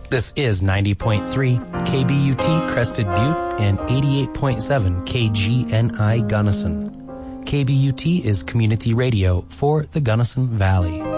This is 90.3 KBUT Crested Butte and 88.7 KGNI Gunnison. KBUT is community radio for the Gunnison Valley.